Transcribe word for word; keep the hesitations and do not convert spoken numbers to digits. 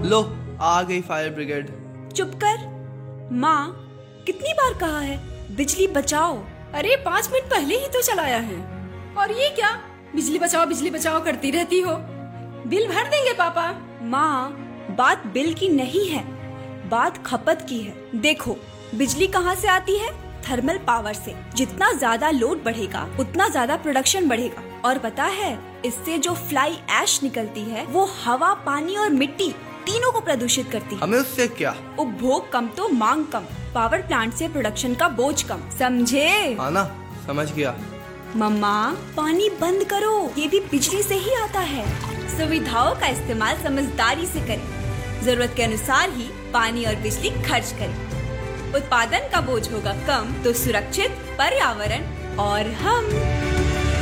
लो आ गई fire brigade. चुप कर। माँ, कितनी बार कहा है बिजली बचाओ। अरे पाँच मिनट पहले ही तो चलाया है, और ये क्या बिजली बचाओ बिजली बचाओ करती रहती हो। बिल भर देंगे पापा। माँ, बात बिल की नहीं है, बात खपत की है। देखो, बिजली कहाँ से आती है? थर्मल पावर से। जितना ज्यादा लोड बढ़ेगा उतना ज्यादा प्रोडक्शन बढ़ेगा। और पता है, इससे जो फ्लाई ऐश निकलती है वो हवा, पानी और मिट्टी तीनों को प्रदूषित करती है। हमें उससे क्या? उपभोग कम तो मांग कम। पावर प्लांट से प्रोडक्शन का बोझ कम, समझे? हाँ ना, समझ गया। मम्मा, पानी बंद करो, ये भी बिजली से ही आता है। सुविधाओं का इस्तेमाल समझदारी से करें, जरूरत के अनुसार ही पानी और बिजली खर्च करें। उत्पादन का बोझ होगा कम तो सुरक्षित पर्यावरण और हम।